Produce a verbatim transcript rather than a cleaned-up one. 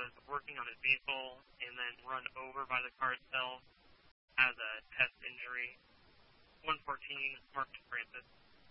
was working on his vehicle and then run over by the car itself, has a test injury. one fourteen, Marcus Francis.